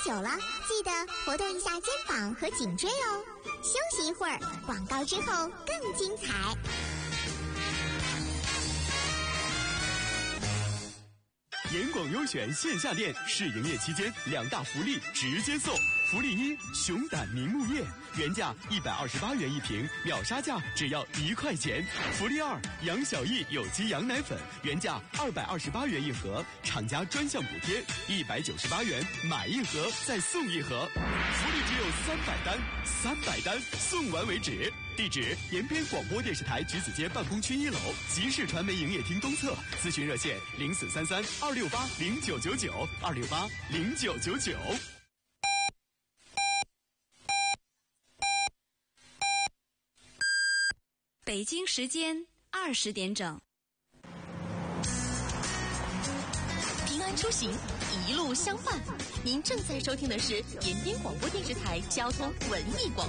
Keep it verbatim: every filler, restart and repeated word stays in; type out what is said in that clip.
手了，记得活动一下肩膀和颈椎哦。休息一会儿，广告之后更精彩。 严广优选线下店试营业期间，两大福利直接送。福利一：熊胆明目叶，原价一百二十八元一瓶，秒杀价只要一块钱。福利二：杨小艺有机羊奶粉，原价二百二十八元一盒，厂家专项补贴一百九十八元，买一盒再送一盒。福利只有三百单，三百单送完为止。地址：延边广播电视台橘子街办公区一楼，集市传媒营业厅东侧。咨询热线：零四三三二六八零九九九二六八零九九九。 北京时间二十点整。 平安出行，一路相伴。您正在收听的是延边广播电视台交通文艺广播。